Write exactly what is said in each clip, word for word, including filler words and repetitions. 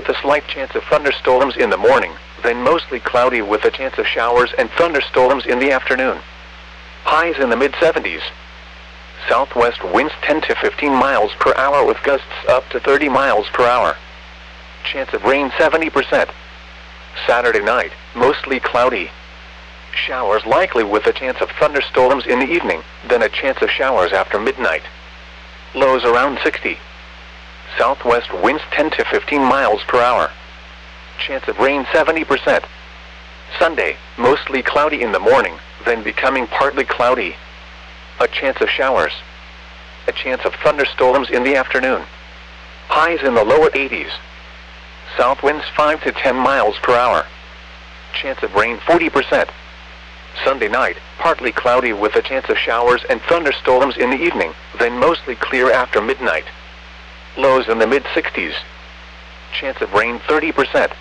with a slight chance of thunderstorms in the morning, then mostly cloudy with a chance of showers and thunderstorms in the afternoon. Highs in the mid seventies. Southwest winds ten to fifteen miles per hour with gusts up to thirty miles per hour. Chance of rain seventy percent. Saturday night, mostly cloudy. Showers likely with a chance of thunderstorms in the evening, then a chance of showers after midnight. Lows around sixty. Southwest winds ten to fifteen miles per hour. Chance of rain seventy percent. Sunday, mostly cloudy in the morning, then becoming partly cloudy. A chance of showers. A chance of thunderstorms in the afternoon. Highs in the lower eighties. South winds five to ten miles per hour. Chance of rain forty percent. Sunday night, partly cloudy with a chance of showers and thunderstorms in the evening, then mostly clear after midnight. Lows in the mid sixties. Chance of rain thirty percent.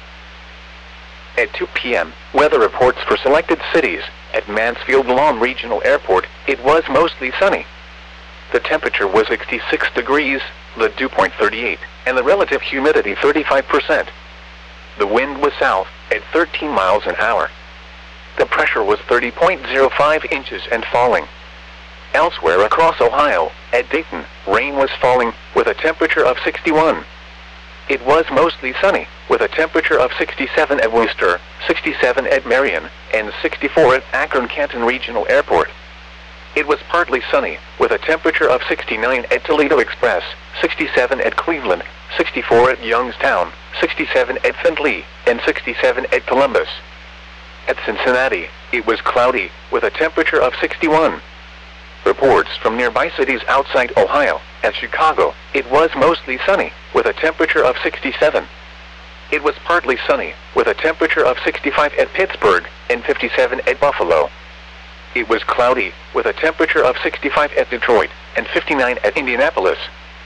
At two p m, weather reports for selected cities. At Mansfield Lawn Regional Airport, it was mostly sunny. The temperature was sixty-six degrees, the dew point thirty-eight, and the relative humidity thirty-five percent. The wind was south, at thirteen miles an hour. The pressure was thirty point zero five inches and falling. Elsewhere across Ohio, at Dayton, rain was falling, with a temperature of sixty-one. It was mostly sunny, with a temperature of sixty-seven at Worcester, sixty-seven at Marion, and sixty-four at Akron-Canton Regional Airport. It was partly sunny, with a temperature of sixty-nine at Toledo Express, sixty-seven at Cleveland, sixty-four at Youngstown, sixty-seven at Findlay, and sixty-seven at Columbus. At Cincinnati, it was cloudy, with a temperature of sixty-one. Reports from nearby cities outside Ohio. At Chicago, it was mostly sunny, with a temperature of sixty-seven. It was partly sunny, with a temperature of sixty-five at Pittsburgh, and fifty-seven at Buffalo. It was cloudy, with a temperature of sixty-five at Detroit, and fifty-nine at Indianapolis.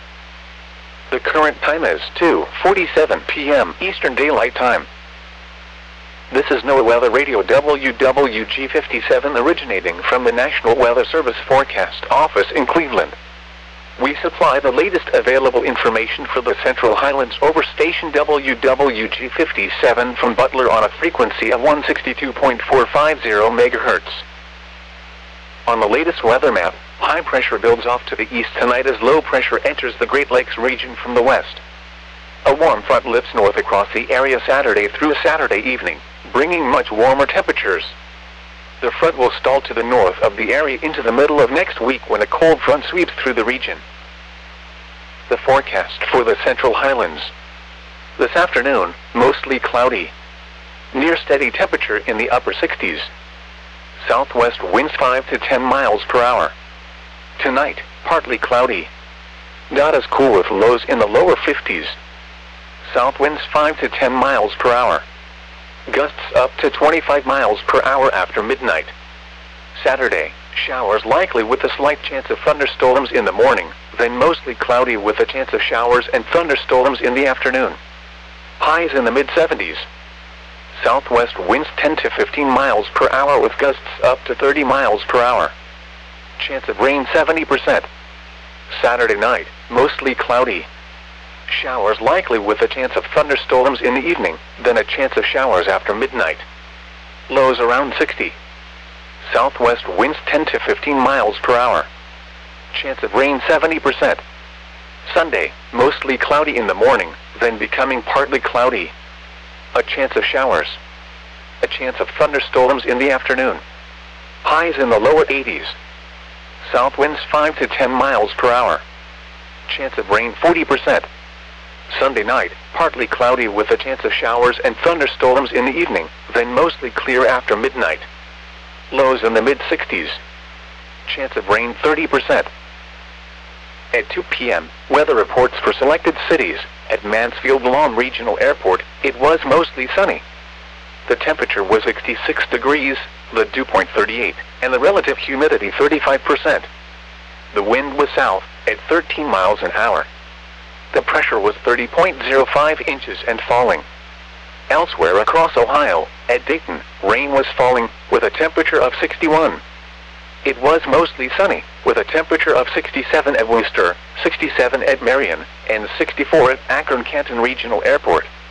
The current time is two forty-seven p m Eastern Daylight Time. This is NOAA Weather Radio W W G fifty-seven originating from the National Weather Service Forecast Office in Cleveland. We supply the latest available information for the Central Highlands over station W W G fifty-seven from Butler on a frequency of one sixty-two point four five zero megahertz. On the latest weather map, high pressure builds off to the east tonight as low pressure enters the Great Lakes region from the west. A warm front lifts north across the area Saturday through Saturday evening, bringing much warmer temperatures. The front will stall to the north of the area into the middle of next week when a cold front sweeps through the region. The forecast for the Central Highlands. This afternoon, mostly cloudy. Near steady temperature in the upper sixties. Southwest winds five to ten miles per hour. Tonight, partly cloudy. Not as cool with lows in the lower fifties. South winds five to ten miles per hour. Gusts up to twenty-five miles per hour after midnight. Saturday, showers likely with a slight chance of thunderstorms in the morning, then mostly cloudy with a chance of showers and thunderstorms in the afternoon. Highs in the mid seventies. Southwest winds ten to fifteen miles per hour with gusts up to thirty miles per hour. Chance of rain seventy percent. Saturday night, mostly cloudy. Showers likely with a chance of thunderstorms in the evening, then a chance of showers after midnight. Lows around sixty. Southwest winds ten to fifteen miles per hour. Chance of rain seventy percent. Sunday, mostly cloudy in the morning, then becoming partly cloudy. A chance of showers. A chance of thunderstorms in the afternoon. Highs in the lower eighties. South winds five to ten miles per hour. Chance of rain forty percent. Sunday night, partly cloudy with a chance of showers and thunderstorms in the evening, then mostly clear after midnight. Lows in the mid sixties. Chance of rain thirty percent. At two p m, weather reports for selected cities. At Mansfield Lawn Regional Airport, it was mostly sunny. The temperature was sixty-six degrees, the dew point thirty-eight, and the relative humidity thirty-five percent. The wind was south, at thirteen miles an hour. The pressure was thirty point zero five inches and falling. Elsewhere across Ohio, at Dayton, rain was falling, with a temperature of sixty-one. It was mostly sunny, with a temperature of sixty-seven at Worcester, sixty-seven at Marion, and sixty-four at Akron-Canton Regional Airport.